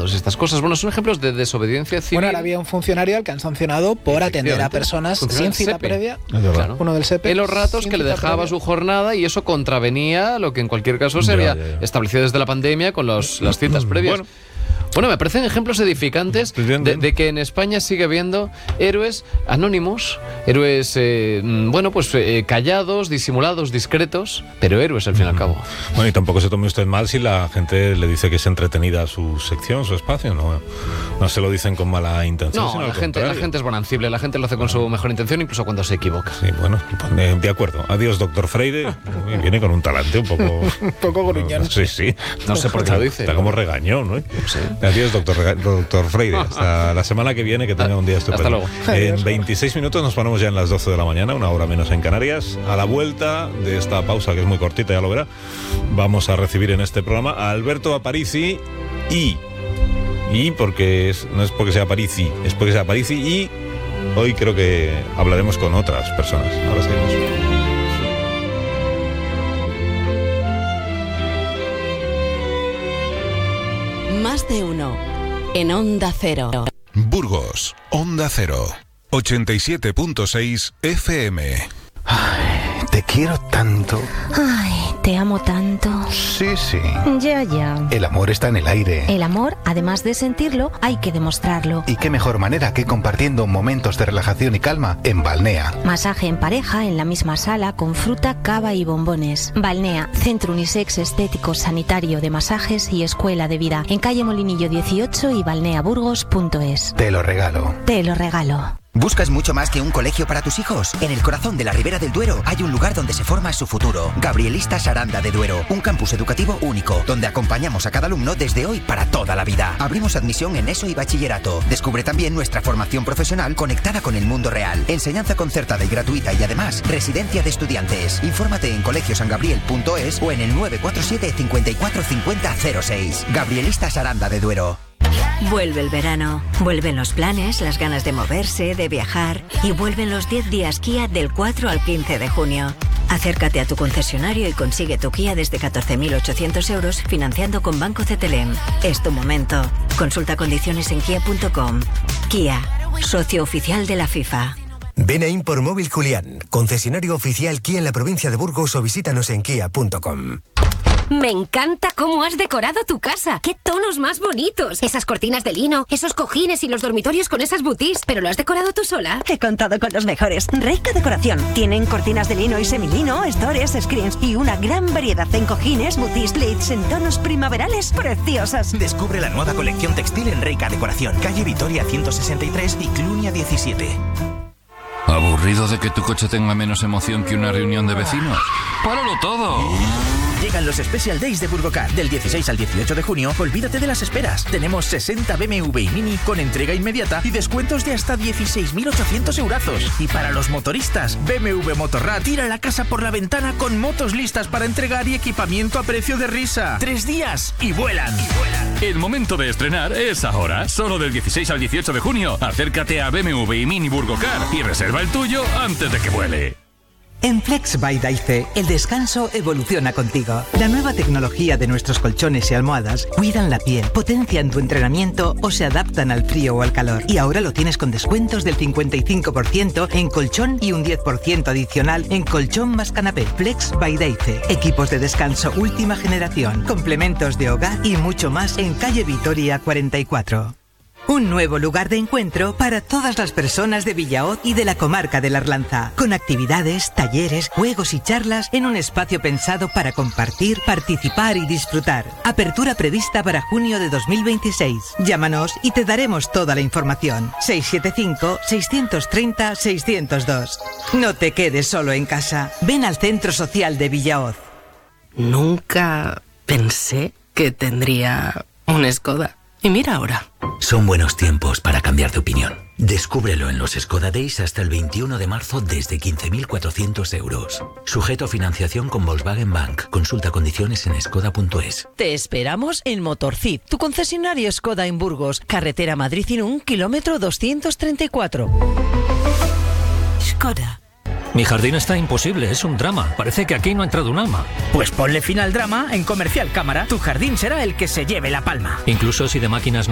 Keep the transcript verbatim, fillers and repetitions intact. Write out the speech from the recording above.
comandos y estas cosas. Bueno, son ejemplos de desobediencia civil. Bueno, ahora había un funcionario al que han sancionado por atender a personas sin cita previa. Claro. Uno del S E P E. En los ratos que le dejaba previa. Su jornada, y eso contravenía lo que en cualquier caso se había establecido desde la pandemia con los, las citas previas. Bueno. Bueno, me parecen ejemplos edificantes de, de que en España sigue habiendo héroes anónimos, héroes, eh, bueno, pues eh, callados, disimulados, discretos, pero héroes al fin y al cabo. Bueno, y tampoco se tome usted mal si la gente le dice que es entretenida su sección, su espacio, no, no se lo dicen con mala intención. No, la gente, la gente es bonancible, la gente lo hace con su mejor intención, incluso cuando se equivoca. Sí, bueno, de acuerdo. Adiós, doctor Freire. Viene con un talante un poco... un poco gruñón. Sí, sí. No sé por qué lo dice. Está como regañón, ¿no? Sí. Adiós, doctor, doctor Freire. Hasta la semana que viene, que tenga un día estupendo. Hasta luego. En veintiséis minutos nos ponemos ya en las doce de la mañana, una hora menos en Canarias. A la vuelta de esta pausa, que es muy cortita, ya lo verá, vamos a recibir en este programa a Alberto Aparici y... Y porque es, no es porque sea Aparici, es porque sea Aparici, y hoy creo que hablaremos con otras personas. Ahora seguimos. Más de uno en Onda Cero. Burgos, Onda Cero, ochenta y siete punto seis F M. Ay, te quiero tanto. Ay, te amo tanto. Sí, sí. Ya, ya. El amor está en el aire. El amor, además de sentirlo, hay que demostrarlo. Y qué mejor manera que compartiendo momentos de relajación y calma en Balnea. Masaje en pareja en la misma sala con fruta, cava y bombones. Balnea, centro unisex estético sanitario de masajes y escuela de vida. En calle Molinillo dieciocho y balneaburgos punto es. Te lo regalo. Te lo regalo. ¿Buscas mucho más que un colegio para tus hijos? En el corazón de la Ribera del Duero hay un lugar donde se forma su futuro. Gabrielistas Aranda de Duero, un campus educativo único, donde acompañamos a cada alumno desde hoy para toda la vida. Abrimos admisión en ESO y bachillerato. Descubre también nuestra formación profesional conectada con el mundo real. Enseñanza concertada y gratuita y además residencia de estudiantes. Infórmate en colegio san gabriel punto es o en el nueve cuatro siete, cinco cuatro cinco cero cero seis. Gabrielistas Aranda de Duero. Vuelve el verano, vuelven los planes, las ganas de moverse, de viajar, y vuelven los diez días Kia del cuatro al quince de junio. Acércate a tu concesionario y consigue tu Kia desde catorce mil ochocientos euros financiando con Banco C T L M. Es tu momento. Consulta condiciones en kia punto com. Kia, socio oficial de la FIFA. Ven a Import Móvil Julián, concesionario oficial Kia en la provincia de Burgos, o visítanos en kia punto com. Me encanta cómo has decorado tu casa. ¡Qué tonos más bonitos! Esas cortinas de lino, esos cojines y los dormitorios con esas boutis. ¿Pero lo has decorado tú sola? He contado con los mejores. Reika Decoración. Tienen cortinas de lino y semilino, stores, screens y una gran variedad en cojines, boutis, leads en tonos primaverales preciosos. Descubre la nueva colección textil en Reika Decoración. Calle Vitoria ciento sesenta y tres y Clunia diecisiete. ¿Aburrido de que tu coche tenga menos emoción que una reunión de vecinos? ¡Páralo todo! Llegan los Special Days de Burgocar. Del dieciséis al dieciocho de junio, olvídate de las esperas. Tenemos sesenta B M W y Mini con entrega inmediata y descuentos de hasta dieciséis mil ochocientos eurazos. Y para los motoristas, B M W Motorrad tira la casa por la ventana con motos listas para entregar y equipamiento a precio de risa. Tres días y vuelan. Y vuelan. El momento de estrenar es ahora. Solo del dieciséis al dieciocho de junio. Acércate a B M W y Mini Burgocar y reserva el tuyo antes de que vuele. En Flex by Daice, el descanso evoluciona contigo. La nueva tecnología de nuestros colchones y almohadas cuidan la piel, potencian tu entrenamiento o se adaptan al frío o al calor. Y ahora lo tienes con descuentos del cincuenta y cinco por ciento en colchón y un diez por ciento adicional en colchón más canapé. Flex by Daice. Equipos de descanso última generación, complementos de hogar y mucho más en calle Vitoria cuarenta y cuatro. Un nuevo lugar de encuentro para todas las personas de Villahoz y de la comarca de la Arlanza, con actividades, talleres, juegos y charlas en un espacio pensado para compartir, participar y disfrutar. Apertura prevista para junio de dos mil veintiséis. Llámanos y te daremos toda la información. seis siete cinco, seis tres cero, seis cero dos. No te quedes solo en casa. Ven al Centro Social de Villahoz. Nunca pensé que tendría un Skoda. Y mira ahora. Son buenos tiempos para cambiar de opinión. Descúbrelo en los Skoda Days hasta el veintiuno de marzo desde quince mil cuatrocientos euros. Sujeto a financiación con Volkswagen Bank. Consulta condiciones en skoda punto es. Te esperamos en Motorcid, tu concesionario Skoda en Burgos. Carretera Madrid-Irún, kilómetro doscientos treinta y cuatro. Skoda. Mi jardín está imposible, es un drama. Parece que aquí no ha entrado un alma. Pues ponle fin al drama en Comercial Cámara. Tu jardín será el que se lleve la palma. Incluso si de máquinas